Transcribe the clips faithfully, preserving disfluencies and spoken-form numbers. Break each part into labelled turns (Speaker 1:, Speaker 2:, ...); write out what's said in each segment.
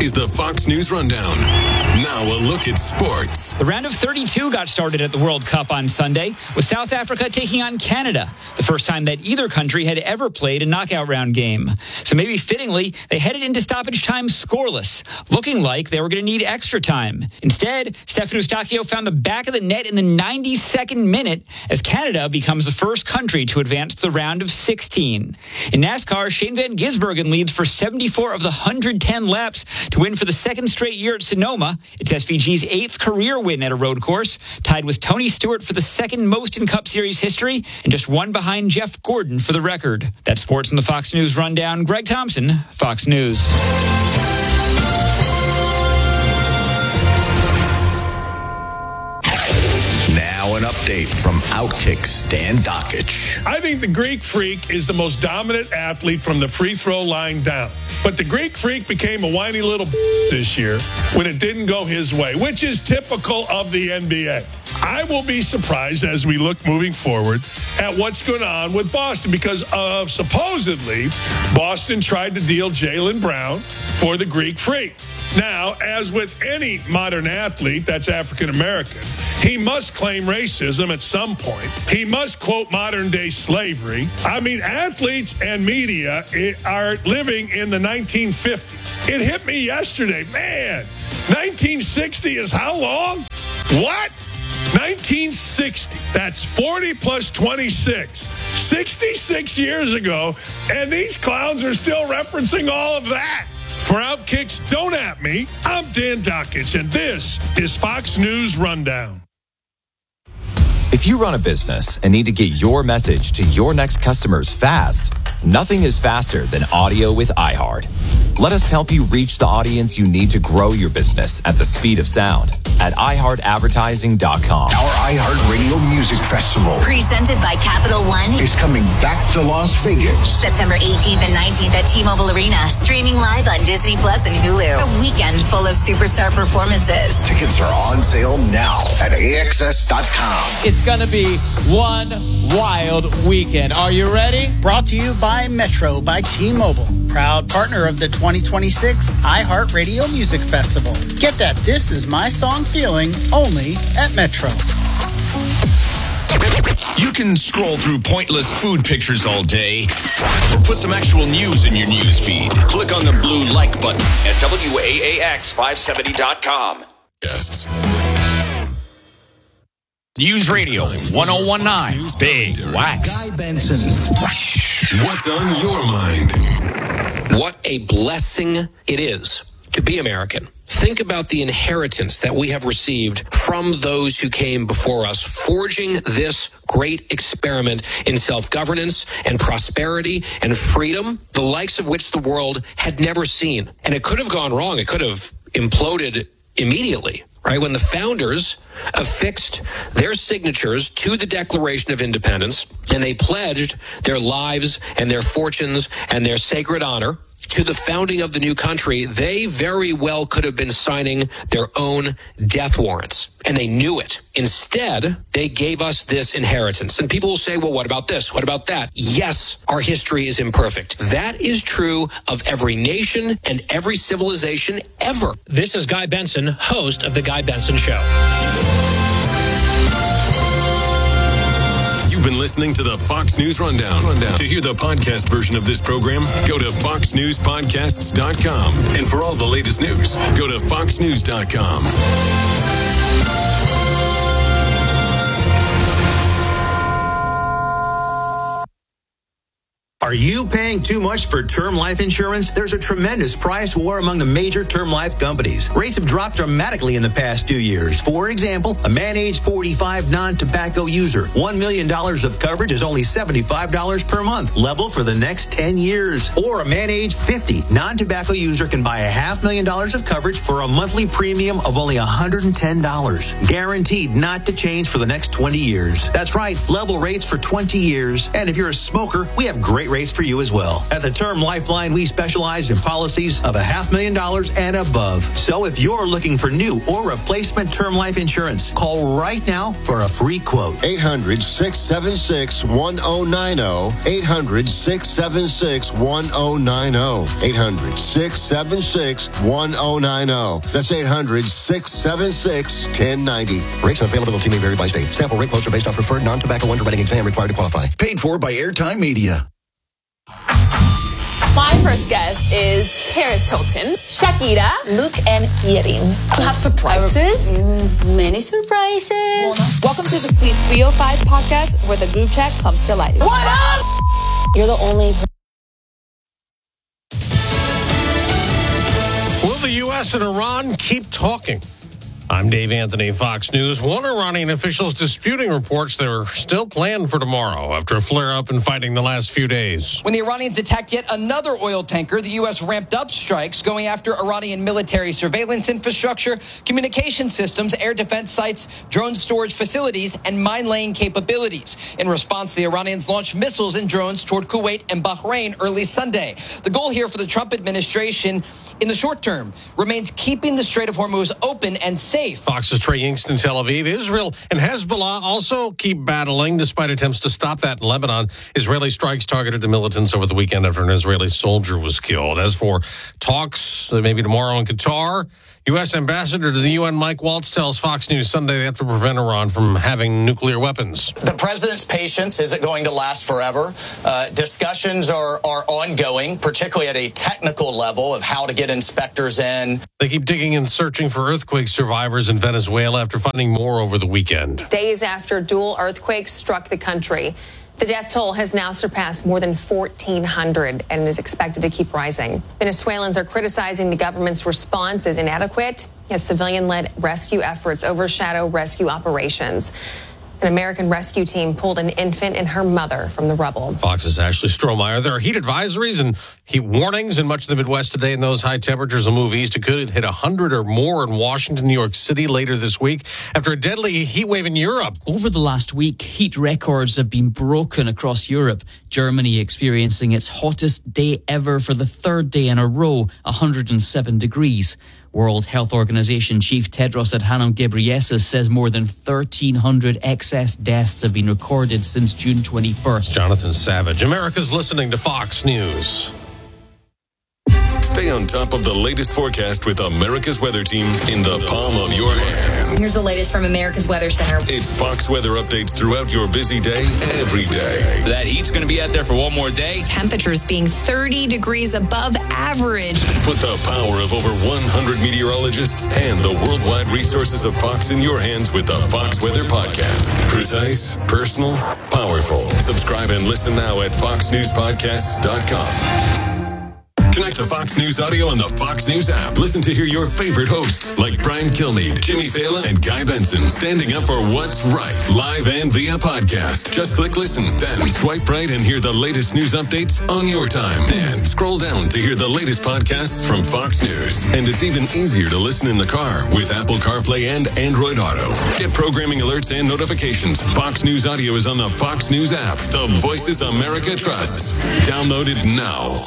Speaker 1: is the Fox News Rundown. Now a look at sports.
Speaker 2: The round of thirty-two got started at the World Cup on Sunday, with South Africa taking on Canada, the first time that either country had ever played a knockout round game. So maybe fittingly, they headed into stoppage time scoreless, looking like they were going to need extra time. Instead, Stefan Eustáquio found the back of the net in the ninety-second minute as Canada becomes the first country to advance to the round of sixteen. In NASCAR, Shane Van Gisbergen leads for seventy-four of the one hundred ten laps to win for the second straight year at Sonoma. It's S V G's eighth career win at a road course, tied with Tony Stewart for the second most in Cup Series history, and just one behind Jeff Gordon for the record. That's sports on the Fox News Rundown. Greg Thompson, Fox News.
Speaker 3: Now an update from Outkick Stan Dockich.
Speaker 4: I think the Greek Freak is the most dominant athlete from the free throw line down. But the Greek Freak became a whiny little this year when it didn't go his way, which is typical of the N B A. I will be surprised as we look moving forward at what's going on with Boston because uh, supposedly Boston tried to deal Jaylen Brown for the Greek Freak. Now, as with any modern athlete that's African-American, he must claim racism at some point. He must quote modern-day slavery. I mean, athletes and media are living in the nineteen fifties. It hit me yesterday. Man, nineteen sixty is how long? What? nineteen sixty. That's forty plus twenty-six. sixty-six years ago, and these clowns are still referencing all of that. For Outkick's Don't At Me, I'm Dan Dockich, and this is Fox News Rundown.
Speaker 5: If you run a business and need to get your message to your next customers fast, nothing is faster than audio with iHeart. Let us help you reach the audience you need to grow your business at the speed of sound at i heart advertising dot com.
Speaker 3: Our iHeartRadio Music Festival,
Speaker 6: presented by Capital One,
Speaker 3: is coming back to Las Vegas.
Speaker 6: September eighteenth and nineteenth at T-Mobile Arena, streaming live on Disney Plus and Hulu. A weekend full of superstar performances.
Speaker 3: Tickets are on sale now at A X S dot com.
Speaker 7: It's going to be one wild weekend. Are you ready?
Speaker 8: Brought to you by Metro by T-Mobile, proud partner of the twenty twenty-six iHeartRadio Music Festival. Get that This Is My Song feeling only at Metro.
Speaker 9: You can scroll through pointless food pictures all day or put some actual news in your news feed. Click on the blue like button at W A A X five seventy dot com.
Speaker 1: Guests.
Speaker 10: News Radio one oh one point nine Big Wax.
Speaker 11: Guy Benson.
Speaker 1: What's on your mind?
Speaker 12: What a blessing it is to be American. Think about the inheritance that we have received from those who came before us, forging this great experiment in self-governance and prosperity and freedom, the likes of which the world had never seen. And it could have gone wrong. It could have imploded immediately, right? When the founders affixed their signatures to the Declaration of Independence and they pledged their lives and their fortunes and their sacred honor to the founding of the new country, they very well could have been signing their own death warrants. And they knew it. Instead, they gave us this inheritance. And people will say, well, what about this? What about that? Yes, our history is imperfect. That is true of every nation and every civilization ever.
Speaker 13: This is Guy Benson, host of The Guy Benson Show.
Speaker 1: You've been listening to the Fox News Rundown. Rundown. To hear the podcast version of this program, go to fox news podcasts dot com. And for all the latest news, go to fox news dot com.
Speaker 14: Are you paying too much for term life insurance? There's a tremendous price war among the major term life companies. Rates have dropped dramatically in the past two years. For example, a man age forty-five non-tobacco user, one million dollars of coverage is only seventy-five dollars per month, level for the next ten years. Or a man age fifty non-tobacco user can buy a half million dollars of coverage for a monthly premium of only one hundred ten dollars. Guaranteed not to change for the next twenty years. That's right, level rates for twenty years. And if you're a smoker, we have great rates rates for you as well. At the Term Lifeline, we specialize in policies of a half million dollars and above. So if you're looking for new or replacement term life insurance, call right now for a free quote.
Speaker 3: eight hundred, six seven six, one oh nine oh. eight hundred, six seven six, one oh nine oh. eight hundred, six seven six, one oh nine oh. That's eight hundred, six seven six, one oh nine oh.
Speaker 14: Rates and availability may vary by state. Sample rate quotes are based on preferred non-tobacco underwriting exam required to qualify.
Speaker 3: Paid for by Airtime Media.
Speaker 11: My first guest is Paris Hilton, Shakira, Luke, and Yerin. You have surprises?
Speaker 15: Mm, many surprises.
Speaker 11: Welcome to the Sweet three oh five podcast, where the group chat comes to life.
Speaker 15: What up? You're the only...
Speaker 16: Will the U S and Iran keep talking? I'm Dave Anthony, Fox News. One Iranian officials disputing reports that are still planned for tomorrow after a flare-up in fighting the last few days.
Speaker 17: When the Iranians attacked yet another oil tanker, the U S ramped up strikes going after Iranian military surveillance infrastructure, communication systems, air defense sites, drone storage facilities, and mine-laying capabilities. In response, the Iranians launched missiles and drones toward Kuwait and Bahrain early Sunday. The goal here for the Trump administration in the short term remains keeping the Strait of Hormuz open and safe.
Speaker 16: Fox's Trey Yingst in Tel Aviv. Israel and Hezbollah also keep battling despite attempts to stop that in Lebanon. Israeli strikes targeted the militants over the weekend after an Israeli soldier was killed. As for talks, maybe tomorrow in Qatar, U S Ambassador to the U N Mike Waltz tells Fox News Sunday they have to prevent Iran from having nuclear weapons.
Speaker 18: The president's patience isn't going to last forever. Uh, discussions are, are ongoing, particularly at a technical level of how to get inspectors in.
Speaker 16: They keep digging and searching for earthquake survivors in Venezuela after finding more over the weekend.
Speaker 19: Days after dual earthquakes struck the country, the death toll has now surpassed more than fourteen hundred and is expected to keep rising. Venezuelans are criticizing the government's response as inadequate as civilian-led rescue efforts overshadow rescue operations. An American rescue team pulled an infant and her mother from the rubble.
Speaker 16: Fox's Ashley Strohmeyer. There are heat advisories and heat warnings in much of the Midwest today, and those high temperatures will move east. It could hit one hundred or more in Washington, New York City later this week after a deadly heat wave in Europe.
Speaker 20: Over the last week, heat records have been broken across Europe. Germany experiencing its hottest day ever for the third day in a row, one hundred seven degrees. World Health Organization Chief Tedros Adhanom Ghebreyesus says more than thirteen hundred excess deaths have been recorded since June twenty-first.
Speaker 16: Jonathan Savage. America's listening to Fox News.
Speaker 1: Stay on top of the latest forecast with America's Weather Team in the palm of your hands.
Speaker 6: Here's the latest from America's Weather Center.
Speaker 1: It's Fox weather updates throughout your busy day, every day.
Speaker 10: That heat's going to be out there for one more day.
Speaker 6: Temperatures being thirty degrees above average.
Speaker 1: Put the power of over one hundred meteorologists and the worldwide resources of Fox in your hands with the Fox Weather Podcast. Precise, personal, powerful. Subscribe and listen now at fox news podcasts dot com. Connect to Fox News Audio on the Fox News app. Listen to hear your favorite hosts like Brian Kilmeade, Jimmy Fallon, and Guy Benson standing up for what's right, live and via podcast. Just click listen, then swipe right and hear the latest news updates on your time. And scroll down to hear the latest podcasts from Fox News. And it's even easier to listen in the car with Apple CarPlay and Android Auto. Get programming alerts and notifications. Fox News Audio is on the Fox News app. The voices America trusts. Download it now.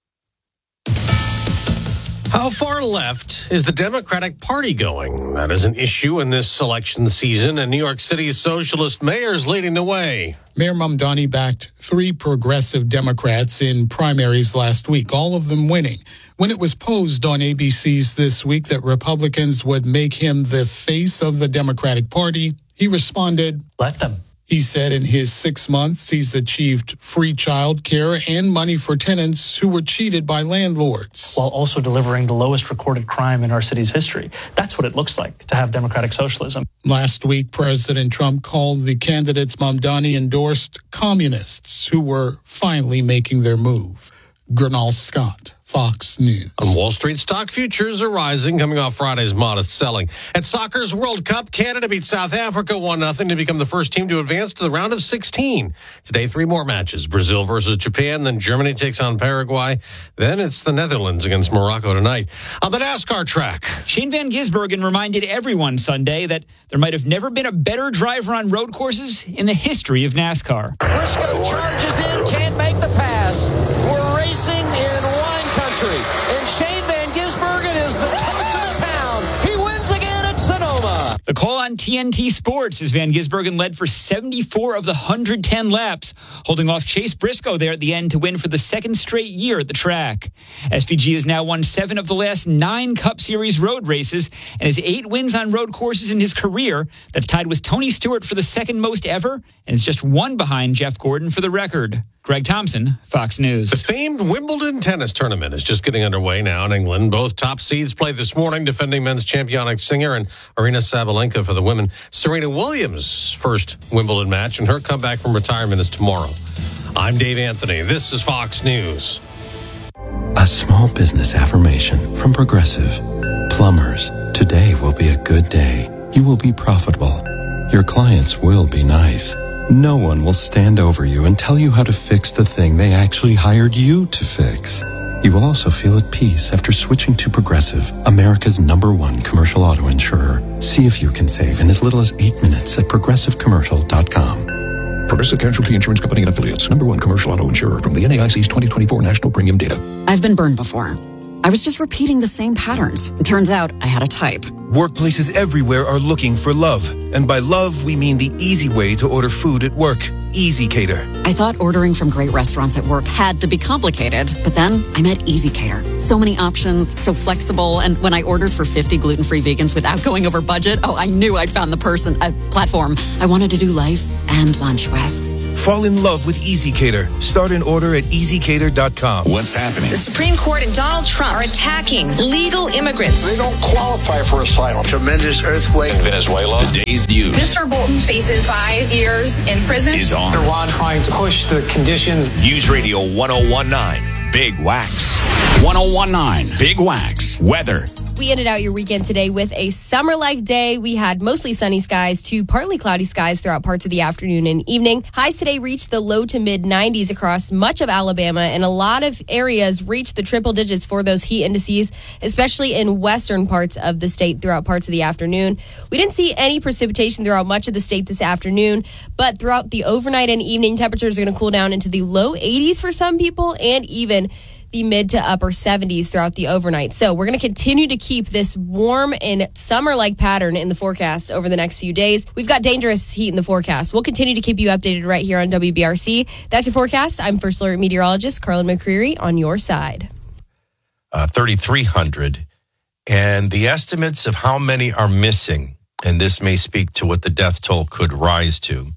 Speaker 16: How far left is the Democratic Party going? That is an issue in this election season, and New York City's socialist mayor is leading the way.
Speaker 21: Mayor Mamdani backed three progressive Democrats in primaries last week, all of them winning. When it was posed on A B C's This Week that Republicans would make him the face of the Democratic Party, he responded,
Speaker 22: "Let them."
Speaker 21: He said in his six months, he's achieved free child care and money for tenants who were cheated by landlords.
Speaker 22: While also delivering the lowest recorded crime in our city's history. That's what it looks like to have democratic socialism.
Speaker 21: Last week, President Trump called the candidates Mamdani endorsed communists who were finally making their move. Gernal Scott, Fox News.
Speaker 16: On Wall Street, stock futures are rising, coming off Friday's modest selling. At soccer's World Cup, Canada beat South Africa one nothing to become the first team to advance to the round of sixteen. Today, three more matches. Brazil versus Japan, then Germany takes on Paraguay. Then it's the Netherlands against Morocco tonight. On the NASCAR track,
Speaker 2: Shane Van Gisbergen reminded everyone Sunday that there might have never been a better driver on road courses in the history of NASCAR.
Speaker 23: Briscoe charges in, can't make the pass.
Speaker 4: Yes, we're racing in wine country. And Shane Van Gisbergen is the toast of the town. He wins again at Sonoma.
Speaker 2: The call on T N T Sports as Van Gisbergen led for seventy-four of the one hundred ten laps, holding off Chase Briscoe there at the end to win for the second straight year at the track. S V G has now won seven of the last nine Cup Series road races and has eight wins on road courses in his career. That's tied with Tony Stewart for the second most ever, and is just one behind Jeff Gordon for the record. Greg Thompson, Fox News.
Speaker 16: The famed Wimbledon tennis tournament is just getting underway now in England. Both top seeds play this morning, defending men's champion Jannik Sinner and Aryna Sabalenka for the women. Serena Williams' first Wimbledon match, and her comeback from retirement is tomorrow. I'm Dave Anthony. This is Fox News.
Speaker 5: A small business affirmation from Progressive. Plumbers, today will be a good day. You will be profitable. Your clients will be nice. No one will stand over you and tell you how to fix the thing they actually hired you to fix. You will also feel at peace after switching to Progressive, America's number one commercial auto insurer. See if you can save in as little as eight minutes at progressive commercial dot com.
Speaker 23: Progressive Casualty Insurance Company and Affiliates, number one commercial auto insurer from the N A I C's twenty twenty-four National Premium Data.
Speaker 24: I've been burned before. I was just repeating the same patterns. It turns out I had a type.
Speaker 25: Workplaces everywhere are looking for love. And by love, we mean the easy way to order food at work. Easy Cater.
Speaker 24: I thought ordering from great restaurants at work had to be complicated, but then I met Easy Cater. So many options, so flexible, and when I ordered for fifty gluten-free vegans without going over budget, oh, I knew I'd found the person, a platform I wanted to do life and lunch with.
Speaker 25: Fall in love with Easy Cater. Start an order at easy cater dot com.
Speaker 26: What's happening? The Supreme Court and Donald Trump are attacking legal immigrants.
Speaker 27: They don't qualify for asylum.
Speaker 3: Tremendous earthquake
Speaker 26: in
Speaker 27: Venezuela.
Speaker 26: The day's news. Mister Bolton faces five years in prison.
Speaker 27: Is on.
Speaker 28: Iran trying to push the conditions.
Speaker 10: News Radio one oh one nine, Big Wax. one oh one nine, Big Wax. Weather.
Speaker 29: We ended out your weekend today with a summer-like day. We had mostly sunny skies to partly cloudy skies throughout parts of the afternoon and evening. Highs today reached the low to mid nineties across much of Alabama, and a lot of areas reached the triple digits for those heat indices, especially in western parts of the state throughout parts of the afternoon. We didn't see any precipitation throughout much of the state this afternoon, but throughout the overnight and evening, temperatures are going to cool down into the low eighties for some people and even the mid to upper seventies throughout the overnight. So we're going to continue to keep this warm and summer-like pattern in the forecast over the next few days. We've got dangerous heat in the forecast. We'll continue to keep you updated right here on W B R C. That's your forecast. I'm First Alert Meteorologist Carlin McCreary on your side.
Speaker 30: Uh, thirty-three hundred. And the estimates of how many are missing, and this may speak to what the death toll could rise to,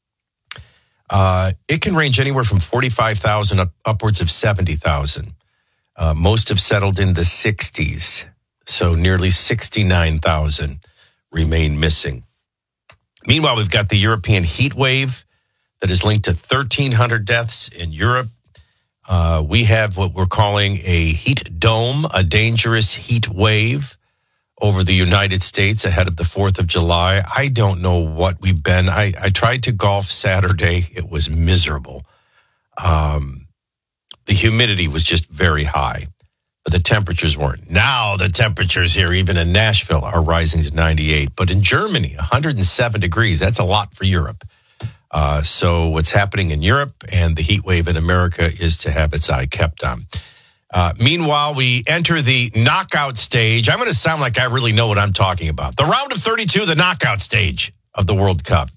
Speaker 30: Uh, it can range anywhere from forty-five thousand up, upwards of seventy thousand. Uh, most have settled in the sixties, so nearly sixty-nine thousand remain missing. Meanwhile, we've got the European heat wave that is linked to thirteen hundred deaths in Europe. Uh, we have what we're calling a heat dome, a dangerous heat wave over the United States ahead of the fourth of July. I don't know what we've been. I, I tried to golf Saturday. It was miserable. Um, the humidity was just very high, but the temperatures weren't. Now the temperatures here, even in Nashville, are rising to ninety-eight. But in Germany, one hundred seven degrees. That's a lot for Europe. Uh, so what's happening in Europe and the heat wave in America is to have its eye kept on. Uh, meanwhile, we enter the knockout stage. I'm going to sound like I really know what I'm talking about. The round of thirty-two, the knockout stage of the World Cup.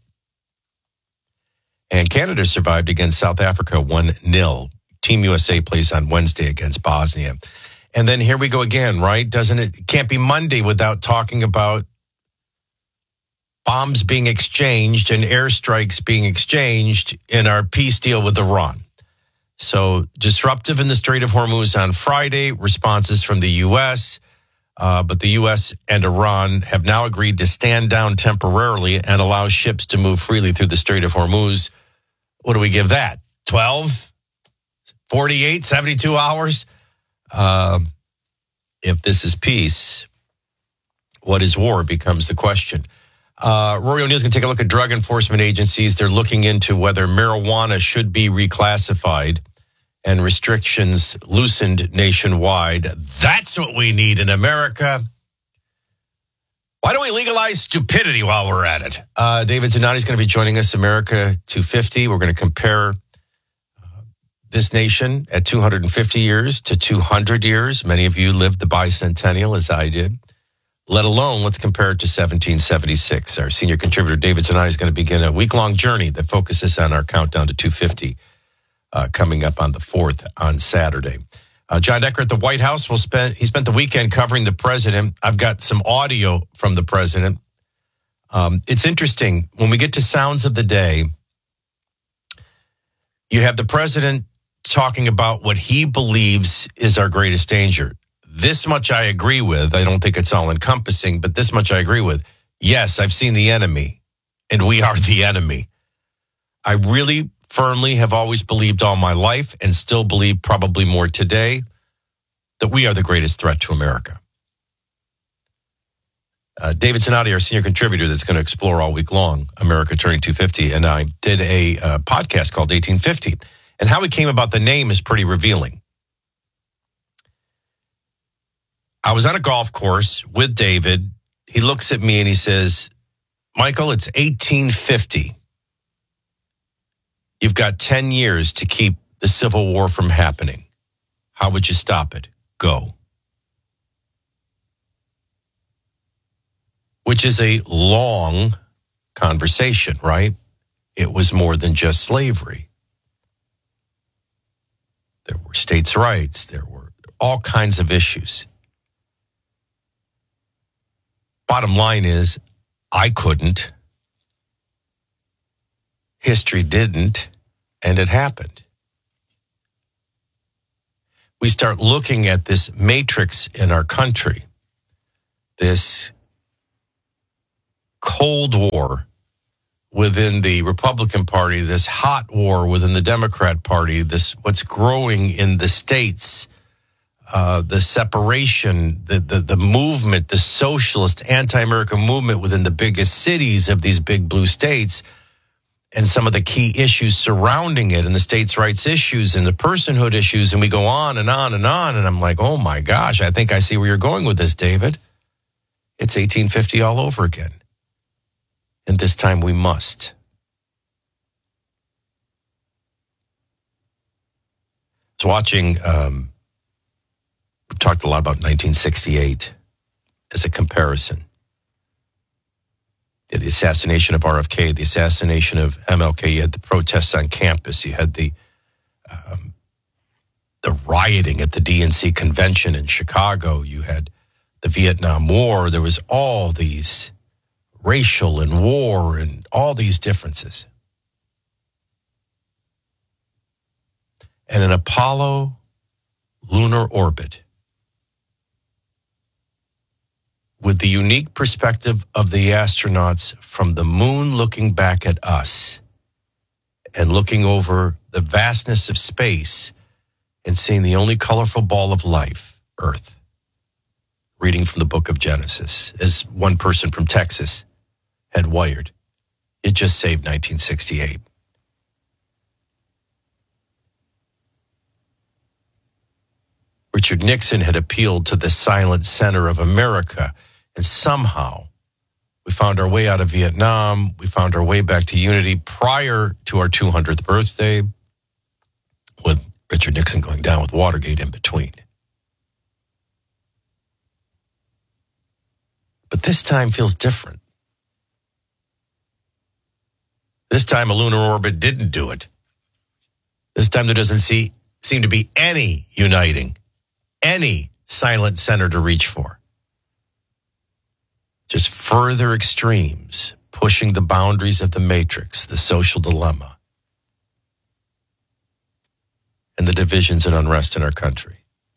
Speaker 30: And Canada survived against South Africa one nil. Team U S A plays on Wednesday against Bosnia. And then here we go again, right? Doesn't it, it can't be Monday without talking about bombs being exchanged and airstrikes being exchanged in our peace deal with Iran. So disruptive in the Strait of Hormuz on Friday, responses from the U S, uh, but the U S and Iran have now agreed to stand down temporarily and allow ships to move freely through the Strait of Hormuz. What do we give that? twelve, forty-eight, seventy-two hours? Uh, if this is peace, what is war becomes the question. Uh, Rory O'Neill's going to take a look at drug enforcement agencies. They're looking into whether marijuana should be reclassified and restrictions loosened nationwide. That's what we need in America. Why don't we legalize stupidity while we're at it? Uh, David Zanotti is going to be joining us, America two fifty. We're going to compare uh, this nation at two hundred fifty years to two hundred years. Many of you lived the bicentennial as I did. Let alone, let's compare it to seventeen seventy-six. Our senior contributor, David Zanotti, is going to begin a week-long journey that focuses on our countdown to two fifty uh, coming up on the fourth on Saturday. Uh, John Decker at the White House will spend, he spent the weekend covering the president. I've got some audio from the president. Um, it's interesting. When we get to Sounds of the Day, you have the president talking about what he believes is our greatest danger. This much I agree with. I don't think it's all encompassing, but this much I agree with. Yes, I've seen the enemy, and we are the enemy. I really firmly have always believed all my life, and still believe probably more today, that we are the greatest threat to America. Uh, David Zanotti, our senior contributor that's going to explore all week long, America Turning two fifty, and I did a uh, podcast called eighteen fifty. And how we came about the name is pretty revealing. I was on a golf course with David. He looks at me and he says, Michael, it's eighteen fifty. You've got ten years to keep the Civil War from happening. How would you stop it? Go. Which is a long conversation, right? It was more than just slavery. There were states' rights. There were all kinds of issues. Bottom line is, I couldn't. History didn't, and it happened. We start looking at this matrix in our country, this Cold War within the Republican Party, this hot war within the Democrat Party, this what's growing in the states, uh, the separation, the, the the movement, the socialist anti-American movement within the biggest cities of these big blue states, and some of the key issues surrounding it, and the states' rights issues and the personhood issues, and we go on and on and on, and I'm like, oh my gosh, I think I see where you're going with this, David. It's eighteen fifty all over again. And this time we must. I was watching, um, we talked a lot about nineteen sixty-eight as a comparison. The assassination of R F K, the assassination of M L K, you had the protests on campus, you had the um, the rioting at the D N C convention in Chicago, you had the Vietnam War, there was all these racial and war and all these differences. And an Apollo lunar orbit with the unique perspective of the astronauts from the moon looking back at us and looking over the vastness of space and seeing the only colorful ball of life, Earth. Reading from the book of Genesis, as one person from Texas had wired. It just saved nineteen sixty-eight. Richard Nixon had appealed to the silent center of America, and somehow we found our way out of Vietnam. We found our way back to unity prior to our two hundredth birthday, with Richard Nixon going down with Watergate in between. But this time feels different. This time a lunar orbit didn't do it. This time there doesn't see, seem to be any uniting, any silent center to reach for. Just further extremes, pushing the boundaries of the matrix, the social dilemma, and the divisions and unrest in our country.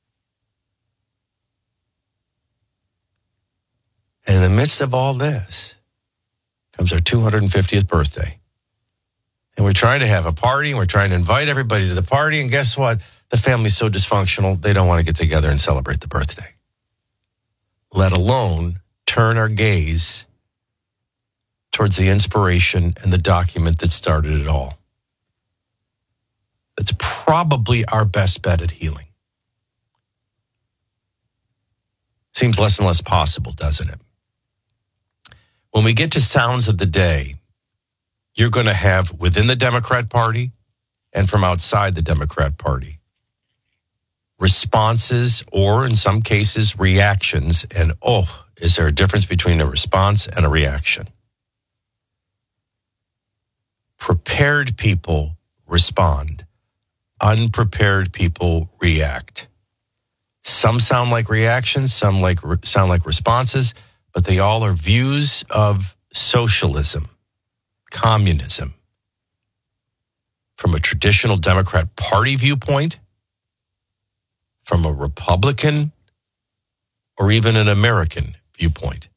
Speaker 30: And in the midst of all this comes our two hundred fiftieth birthday. And we're trying to have a party, and we're trying to invite everybody to the party. And guess what? The family's so dysfunctional, they don't want to get together and celebrate the birthday. Let alone turn our gaze towards the inspiration and the document that started it all. That's probably our best bet at healing. Seems less and less possible, doesn't it? When we get to Sounds of the Day, you're going to have within the Democrat Party and from outside the Democrat Party. Responses, or in some cases, reactions. And oh, is there a difference between a response and a reaction? Prepared people respond. Unprepared people react. Some sound like reactions, some like sound like responses, but they all are views of socialism, communism. From a traditional Democrat Party viewpoint, from a Republican, or even an American viewpoint.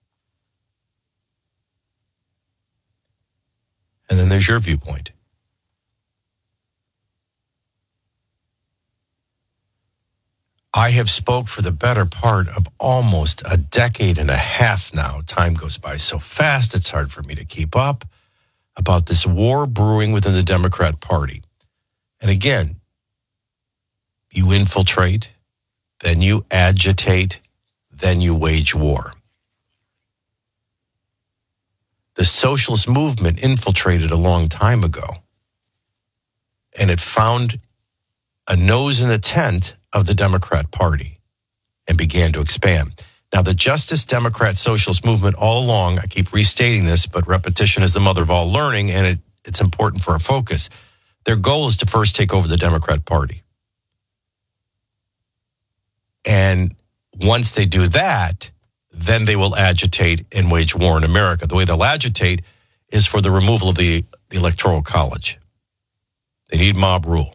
Speaker 30: And then there's your viewpoint. I have spoke for the better part of almost a decade and a half now. Time goes by so fast, it's hard for me to keep up, about this war brewing within the Democrat Party. And again, you infiltrate, then you agitate, then you wage war. The socialist movement infiltrated a long time ago, and it found a nose in the tent of the Democrat Party and began to expand. Now, the Justice Democrat Socialist movement all along, I keep restating this, but repetition is the mother of all learning, and it, it's important for our focus. Their goal is to first take over the Democrat Party. And once they do that, then they will agitate and wage war in America. The way they'll agitate is for the removal of the, the Electoral College. They need mob rule.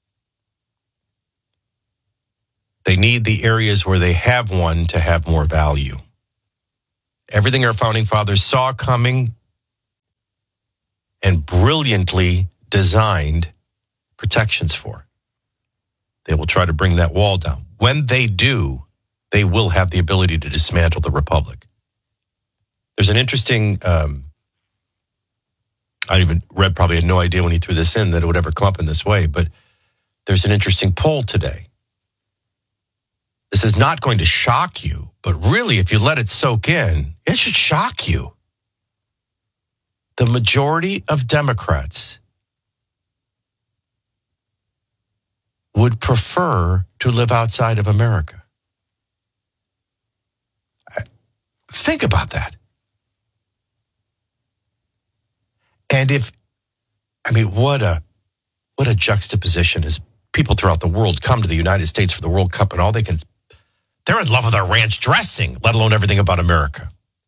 Speaker 30: They need the areas where they have one to have more value. Everything our founding fathers saw coming and brilliantly designed protections for. They will try to bring that wall down. When they do, they will have the ability to dismantle the republic. There's an interesting, um, I even read, probably had no idea when he threw this in that it would ever come up in this way, but there's an interesting poll today. This is not going to shock you, but really, if you let it soak in, it should shock you. The majority of Democrats would prefer to live outside of America. Think about that. And if, I mean, what a, what a juxtaposition as people throughout the world come to the United States for the World Cup and all they can, they're in love with our ranch dressing, let alone everything about America.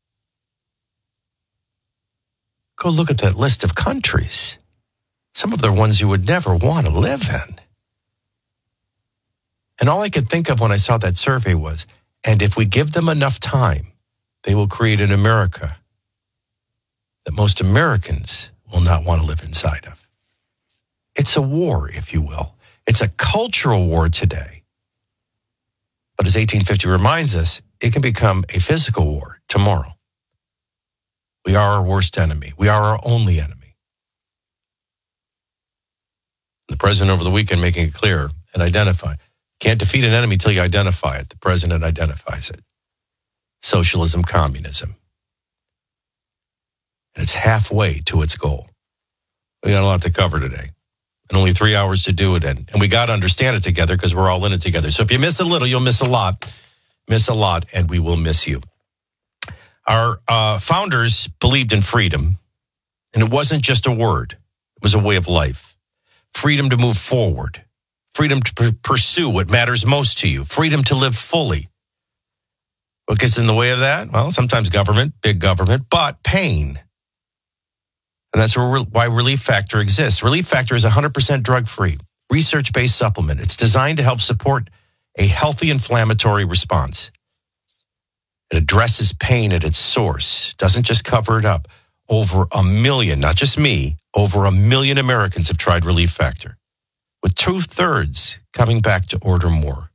Speaker 30: Go look at that list of countries. Some of them are ones you would never want to live in. And all I could think of when I saw that survey was, and if we give them enough time, they will create an America that most Americans will not want to live inside of. It's a war, if you will. It's a cultural war today. But as eighteen fifty reminds us, it can become a physical war tomorrow. We are our worst enemy. We are our only enemy. The president over the weekend making it clear and identify. Can't defeat an enemy until you identify it. The president identifies it. Socialism, communism. And it's halfway to its goal. We got a lot to cover today. And only three hours to do it in. And we got to understand it together because we're all in it together. So if you miss a little, you'll miss a lot. Miss a lot, and we will miss you. Our uh, founders believed in freedom, and it wasn't just a word. It was a way of life. Freedom to move forward. Freedom to p- pursue what matters most to you. Freedom to live fully. What gets in the way of that? Well, sometimes government, big government, but pain. And that's why Relief Factor exists. Relief Factor is one hundred percent drug-free, research-based supplement. It's designed to help support a healthy inflammatory response. It addresses pain at its source, doesn't just cover it up. Over a million, not just me, over a million Americans have tried Relief Factor, with two-thirds coming back to order more.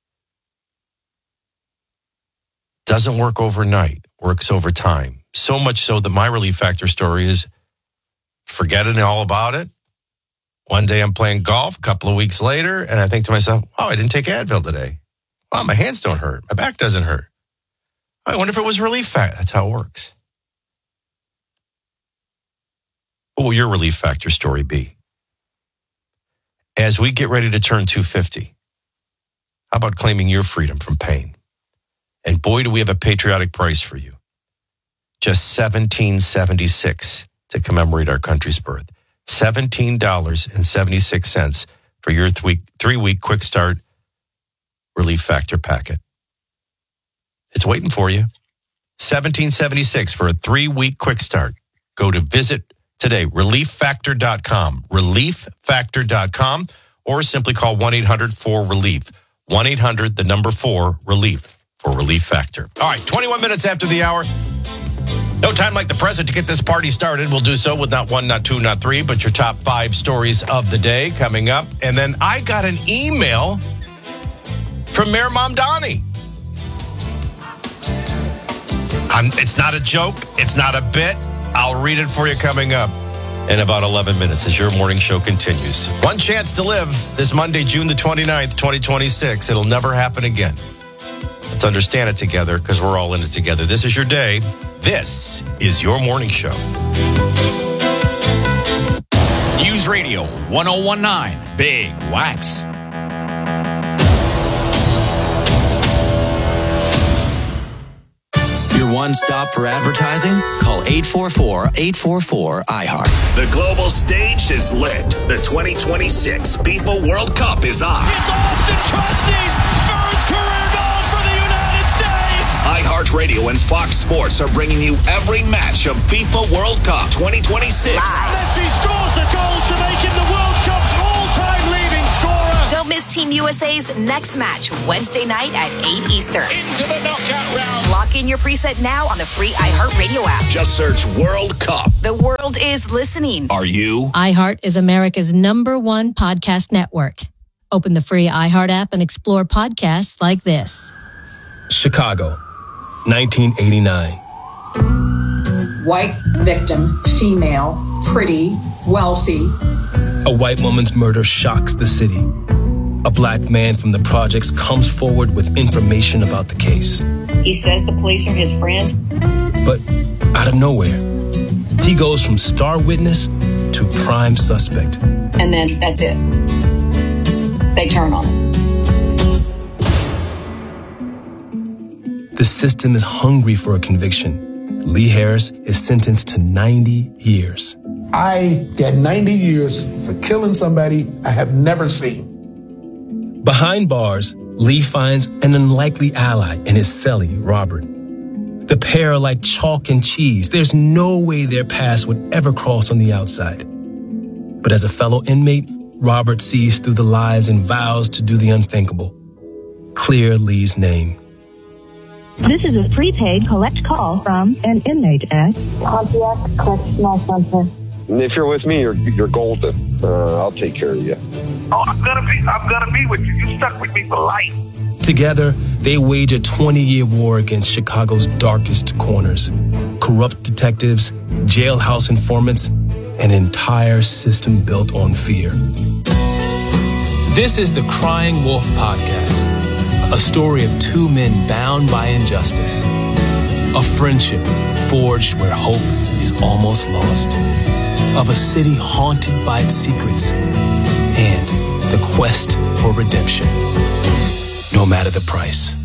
Speaker 30: Doesn't work overnight, works over time. So much so that my Relief Factor story is forgetting all about it. One day I'm playing golf, a couple of weeks later, and I think to myself, oh, I didn't take Advil today. Wow, my hands don't hurt. My back doesn't hurt. I wonder if it was Relief Factor. That's how it works. What will your Relief Factor story be? as we get ready to turn two fifty, how about claiming your freedom from pain? And boy, do we have a patriotic price for you. Just seventeen seventy-six to commemorate our country's birth. seventeen dollars and seventy-six cents for your three, three-week quick start relief factor packet. It's waiting for you. seventeen seventy-six for a three-week quick start. Go to visit today, relief factor dot com, relief factor dot com, or simply call one eight hundred four relief. one eight hundred, the number four, relief for Relief Factor. All right, twenty-one minutes after the hour. No time like the present to get this party started. We'll do so with not one, not two, not three, but your top five stories of the day coming up. And then I got an email from Mayor Mamdani. I'm, it's not a joke. It's not a bit. I'll read it for you coming up in about eleven minutes as your morning show continues. One chance to live this Monday, June the twenty-ninth, twenty twenty-six. It'll never happen again. Let's understand it together because we're all in it together. This is your day. This is your morning show.
Speaker 10: News Radio one oh one nine Big Wax.
Speaker 7: Your one stop for advertising? Call eight four four, eight four four, I heart.
Speaker 8: The global stage is lit. The twenty twenty-six FIFA World Cup is on.
Speaker 9: It's Austin Trusty's first career goal for the United States.
Speaker 8: iHeartRadio and Fox Sports are bringing you every match of FIFA World Cup twenty twenty-six.
Speaker 9: Messi scores the goal to make him the World Cup's all-time leading scorer.
Speaker 6: Don't miss Team U S A's next match Wednesday night at eight Eastern.
Speaker 9: Into the knockout round.
Speaker 6: Lock in your preset now on the free iHeartRadio app.
Speaker 8: Just search World Cup.
Speaker 6: The world is listening.
Speaker 8: Are you?
Speaker 11: iHeart is America's number one podcast network. Open the free iHeart app and explore podcasts like this.
Speaker 12: Chicago, nineteen eighty-nine.
Speaker 13: White victim, female, pretty, wealthy.
Speaker 12: A white woman's murder shocks the city. A black man from the projects comes forward with information about the case.
Speaker 14: He says the police are his friends.
Speaker 12: But out of nowhere, he goes from star witness to prime suspect.
Speaker 14: And then that's it. They turn on him.
Speaker 12: The system is hungry for a conviction. Lee Harris is sentenced to ninety years.
Speaker 15: I get ninety years for killing somebody I have never seen.
Speaker 12: Behind bars, Lee finds an unlikely ally in his cellie, Robert. The pair are like chalk and cheese. There's no way their paths would ever cross on the outside. But as a fellow inmate, Robert sees through the lies and vows to do the unthinkable. Clear Lee's name.
Speaker 17: This is a prepaid collect call from an inmate at
Speaker 18: Pontiac Correctional Center. If you're with me, you're you're golden. Uh, I'll take care of you.
Speaker 31: Oh, I'm gonna be I'm gonna be with you. You stuck with me for life.
Speaker 12: Together, they wage a twenty-year war against Chicago's darkest corners. Corrupt detectives, jailhouse informants, an entire system built on fear. This is the Crying Wolf Podcast, a story of two men bound by injustice. A friendship forged where hope is almost lost. Of a city haunted by its secrets. And the quest for redemption. No matter the price.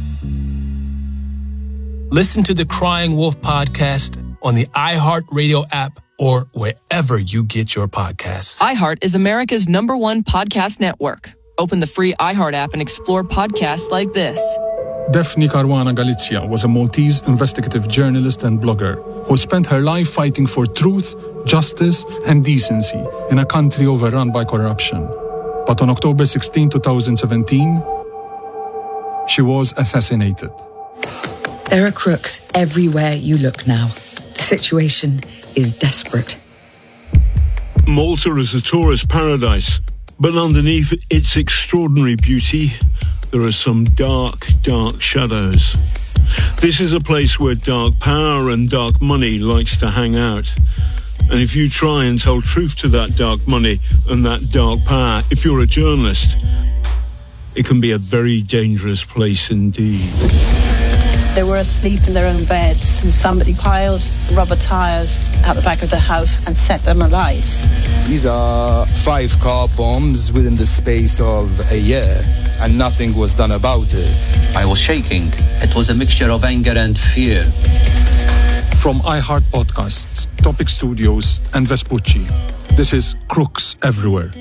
Speaker 12: Listen to the Crying Wolf Podcast on the iHeartRadio app or wherever you get your podcasts.
Speaker 32: iHeart is America's number one podcast network. Open the free iHeart app and explore podcasts like this.
Speaker 33: Daphne Caruana Galizia was a Maltese investigative journalist and blogger who spent her life fighting for truth, justice, and decency in a country overrun by corruption. But on October sixteenth, twenty seventeen, she was assassinated.
Speaker 34: There are crooks everywhere you look now. The situation is desperate.
Speaker 35: Malta is a tourist paradise, but underneath its extraordinary beauty, there are some dark, dark shadows. This is a place where dark power and dark money likes to hang out. And if you try and tell truth to that dark money and that dark power, if you're a journalist, it can be a very dangerous place indeed.
Speaker 1: They were asleep in their own beds, and somebody piled rubber tires out the back of the house and set them alight.
Speaker 2: These are five car bombs within the space of a year, and nothing was done about it.
Speaker 3: I was shaking. It was a mixture of anger and fear.
Speaker 33: From iHeart Podcasts, Topic Studios, and Vespucci, this is Crooks Everywhere.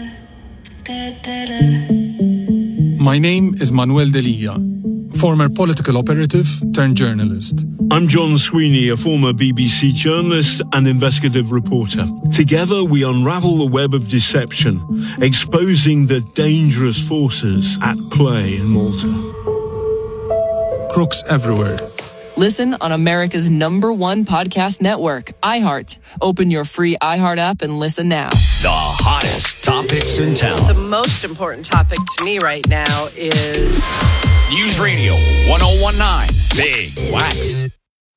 Speaker 33: My name is Manuel Delia, former political operative turned journalist.
Speaker 35: I'm John Sweeney, a former B B C journalist and investigative reporter. Together we unravel the web of deception, exposing the dangerous forces at play in Malta.
Speaker 33: Crooks Everywhere.
Speaker 32: Listen on America's number one podcast network, iHeart. Open your free iHeart app and listen now.
Speaker 10: The hottest topics in town.
Speaker 4: The most important topic to me right now is
Speaker 10: News Radio one oh one nine Big Wax.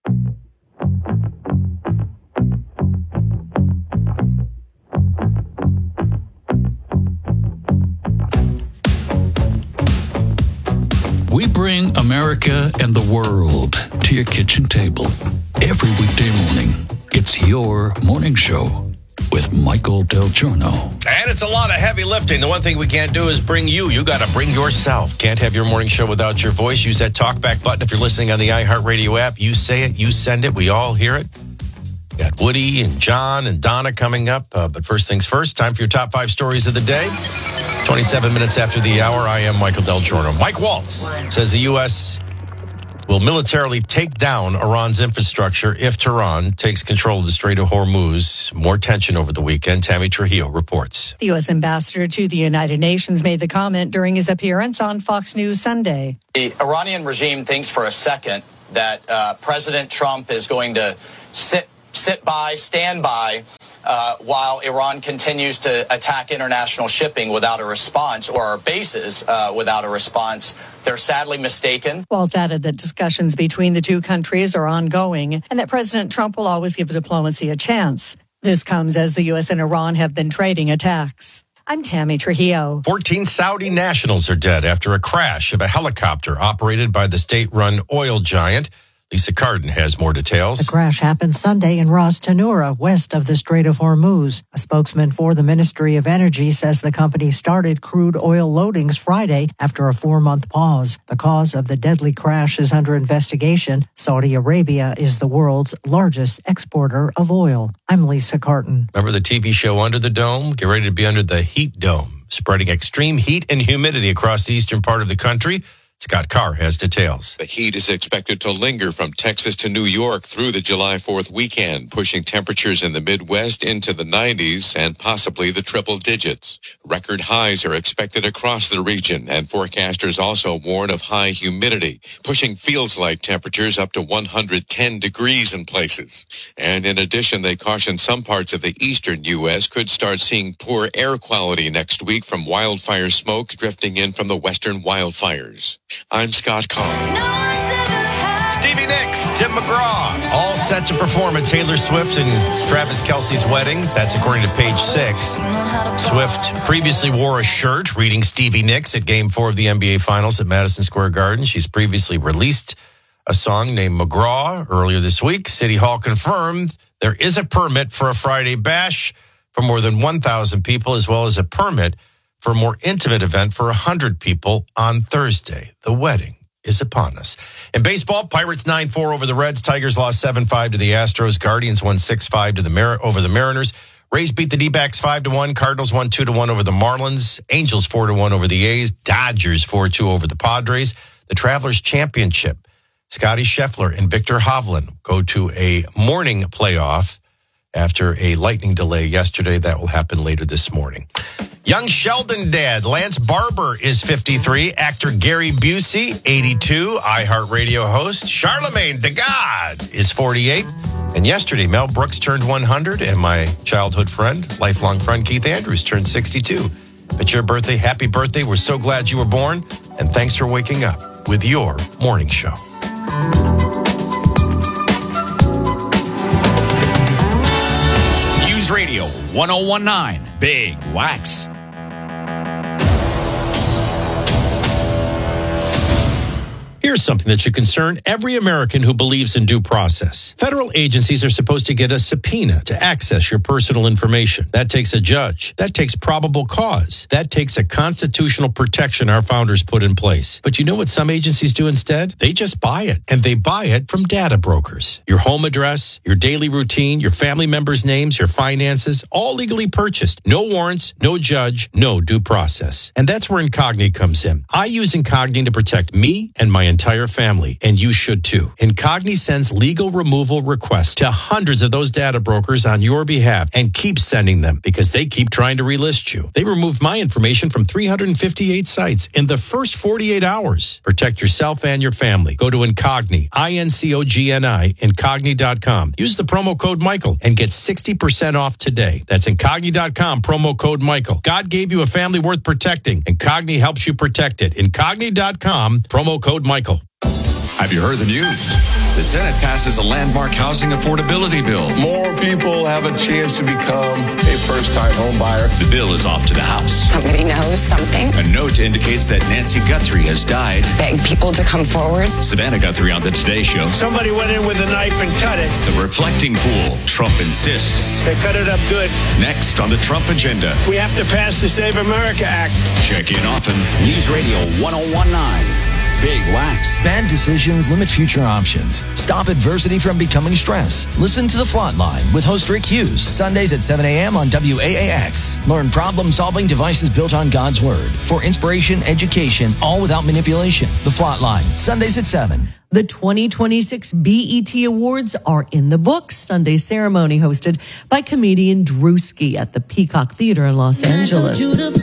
Speaker 5: We bring America and the world to your kitchen table every weekday morning. It's your morning show with Michael Del Giorno.
Speaker 30: And it's a lot of heavy lifting. The one thing we can't do is bring you. You got to bring yourself. Can't have your morning show without your voice. Use that talkback button if you're listening on the iHeartRadio app. You say it, you send it. We all hear it. We got Woody and John and Donna coming up. Uh, but first things first, time for your top five stories of the day. twenty-seven minutes after the hour, I am Michael Del Giorno. Mike Waltz says the U S will militarily take down Iran's infrastructure if Tehran takes control of the Strait of Hormuz. More tension over the weekend. Tammy Trujillo reports.
Speaker 16: The U S ambassador to the United Nations made the comment during his appearance on Fox News Sunday.
Speaker 19: The Iranian regime thinks for a second that uh, President Trump is going to sit, sit by, stand by, Uh, while Iran continues to attack international shipping without a response, or our bases uh, without a response. They're sadly mistaken.
Speaker 16: Waltz added that discussions between the two countries are ongoing and that President Trump will always give diplomacy a chance. This comes as the U S and Iran have been trading attacks. I'm Tammy Trujillo.
Speaker 30: fourteen Saudi nationals are dead after a crash of a helicopter operated by the state-run oil giant. Lisa Carden has more details.
Speaker 20: The crash happened Sunday in Ras Tanura, west of the Strait of Hormuz. A spokesman for the Ministry of Energy says the company started crude oil loadings Friday after a four-month pause. The cause of the deadly crash is under investigation. Saudi Arabia is the world's largest exporter of oil. I'm Lisa Carden.
Speaker 30: Remember the T V show Under the Dome? Get ready to be under the heat dome, spreading extreme heat and humidity across the eastern part of the country. Scott Carr has details.
Speaker 21: The heat is expected to linger from Texas to New York through the July fourth weekend, pushing temperatures in the Midwest into the nineties and possibly the triple digits. Record highs are expected across the region, and forecasters also warn of high humidity, pushing feels-like temperatures up to one hundred ten degrees in places. And in addition, they caution some parts of the eastern U S could start seeing poor air quality next week from wildfire smoke drifting in from the western wildfires. I'm Scott Carr.
Speaker 30: Stevie Nicks, Tim McGraw, all set to perform at Taylor Swift and Travis Kelce's wedding. That's according to Page Six. Swift previously wore a shirt reading Stevie Nicks at Game Four of the N B A Finals at Madison Square Garden. She's previously released a song named McGraw earlier this week. City Hall confirmed there is a permit for a Friday bash for more than one thousand people, as well as a permit for a more intimate event for one hundred people on Thursday. The wedding is upon us. In baseball, Pirates nine four over the Reds. Tigers lost seven five to the Astros. Guardians won six five to the Mar- over the Mariners. Rays beat the D-backs five to one. Cardinals won two to one over the Marlins. Angels four to one over the A's. Dodgers four two over the Padres. The Travelers Championship. Scotty Scheffler and Victor Hovland go to a morning playoff after a lightning delay yesterday. That will happen later this morning. Young Sheldon dad, Lance Barber, is fifty-three. Actor Gary Busey, eighty-two. iHeartRadio host Charlemagne the God is forty-eight. And yesterday, Mel Brooks turned one hundred, and my childhood friend, lifelong friend Keith Andrews, turned sixty-two. It's your birthday. Happy birthday. We're so glad you were born, and thanks for waking up with your morning show.
Speaker 10: News Radio one oh one nine Big Wax.
Speaker 30: Here's something that should concern every American who believes in due process. Federal agencies are supposed to get a subpoena to access your personal information. That takes a judge. That takes probable cause. That takes a constitutional protection our founders put in place. But you know what some agencies do instead? They just buy it. And they buy it from data brokers. Your home address, your daily routine, your family members' names, your finances, all legally purchased. No warrants, no judge, no due process. And that's where Incogni comes in. I use Incogni to protect me and my entire family, and you should too. Incogni sends legal removal requests to hundreds of those data brokers on your behalf and keeps sending them because they keep trying to relist you. They removed my information from three hundred fifty-eight sites in the first forty-eight hours. Protect yourself and your family. Go to Incogni, I N C O G N I, Incogni dot com. Use the promo code Michael and get sixty percent off today. That's Incogni dot com, promo code Michael. God gave you a family worth protecting. Incogni helps you protect it. Incogni dot com, promo code Michael.
Speaker 10: Have you heard the news? The Senate passes a landmark housing affordability bill.
Speaker 6: More people have a chance to become a first-time home buyer.
Speaker 10: The bill is off to the House.
Speaker 7: Somebody knows something.
Speaker 10: A note indicates that Nancy Guthrie has died.
Speaker 7: Beg people to come forward.
Speaker 10: Savannah Guthrie on the Today Show.
Speaker 31: Somebody went in with a knife and cut it.
Speaker 10: The reflecting pool. Trump insists.
Speaker 31: They cut it up good.
Speaker 10: Next on the Trump agenda.
Speaker 31: We have to pass the Save America Act.
Speaker 10: Check in often. News Radio one oh one nine. Big Wax.
Speaker 8: Bad decisions limit future options. Stop adversity from becoming stress. Listen to The Flatline with host Rick Hughes. Sundays at seven a.m. on W A A X. Learn problem-solving devices built on God's Word. For inspiration, education, all without manipulation. The Flatline. Sundays at seven. The twenty twenty-six B E T Awards are in the books. Sunday ceremony hosted by comedian Drewski at the Peacock Theater in Los Angeles.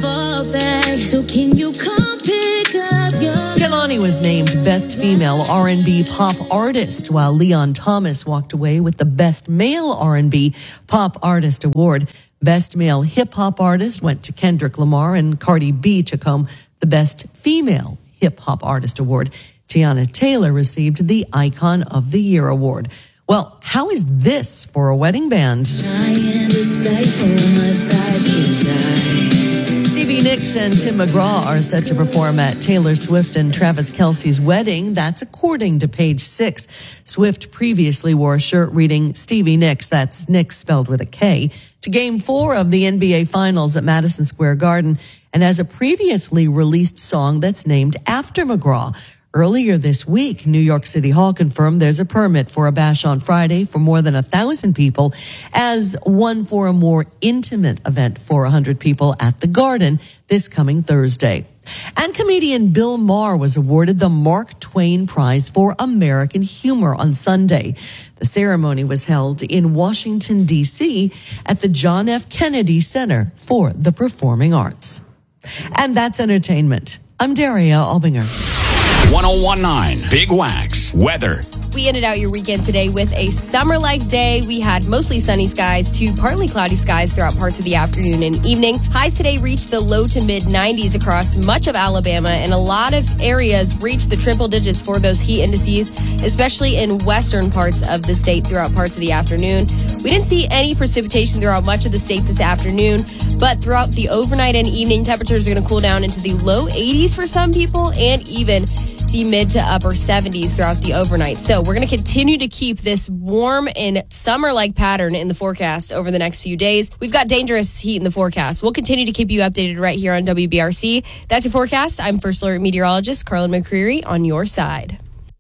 Speaker 9: Back, so can you come pick up your...
Speaker 8: Kehlani was named Best Female R and B Pop Artist, while Leon Thomas walked away with the Best Male R and B Pop Artist Award. Best Male Hip Hop Artist went to Kendrick Lamar, and Cardi B took home the Best Female Hip Hop Artist Award. Tiana Taylor received the Icon of the Year award. Well, how is this for a wedding band? Stevie Nicks and Tim McGraw are set to perform at Taylor Swift and Travis Kelce's wedding. That's according to Page Six. Swift previously wore a shirt reading Stevie Nicks, that's Nicks spelled with a K, to Game four of the N B A Finals at Madison Square Garden, and has a previously released song that's named after McGraw. Earlier this week, New York City Hall confirmed there's a permit for a bash on Friday for more than a thousand people, as one for a more intimate event for a hundred people at the Garden this coming Thursday. And comedian Bill Maher was awarded the Mark Twain Prize for American Humor on Sunday. The ceremony was held in Washington, D C at the John F. Kennedy Center for the Performing Arts. And that's entertainment. I'm Daria Albinger.
Speaker 10: one oh one nine Big Wax weather.
Speaker 11: We ended out your weekend today with a summer-like day. We had mostly sunny skies to partly cloudy skies throughout parts of the afternoon and evening. Highs today reached the low to mid nineties across much of Alabama, and a lot of areas reached the triple digits for those heat indices, especially in western parts of the state throughout parts of the afternoon. We didn't see any precipitation throughout much of the state this afternoon, but throughout the overnight and evening, temperatures are going to cool down into the low eighties for some people and even the mid to upper seventies throughout the overnight. So we're going to continue to keep this warm and summer-like pattern in the forecast over the next few days. We've got dangerous heat in the forecast. We'll continue to keep you updated right here on W B R C. That's your forecast. I'm First Alert Meteorologist Carlin McCreary on your side.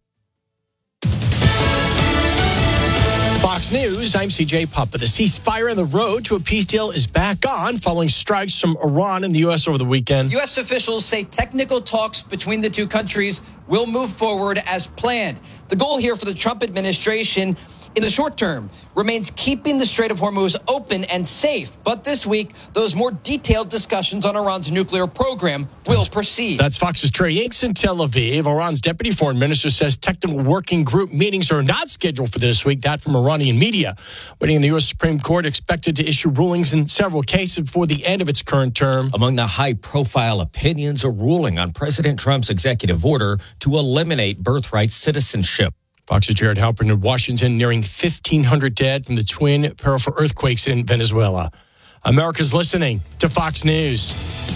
Speaker 13: Fox News, I'm C J Papa. The ceasefire on the road to a peace deal is back on following strikes from Iran and the U S over the weekend.
Speaker 14: U S officials say technical talks between the two countries will move forward as planned. The goal here for the Trump administration in the short term remains keeping the Strait of Hormuz open and safe. But this week, those more detailed discussions on Iran's nuclear program will
Speaker 13: that's, proceed. That's Fox's Trey Yanks in Tel Aviv. Iran's deputy foreign minister says technical working group meetings are not scheduled for this week. That from Iranian media. Waiting in the U S Supreme Court expected to issue rulings in several cases before the end of its current term.
Speaker 22: Among the high-profile opinions, a ruling on President Trump's executive order to eliminate birthright citizenship.
Speaker 13: Fox's Jared Halpern in Washington, nearing fifteen hundred dead from the twin powerful earthquakes in Venezuela. America's listening to Fox News.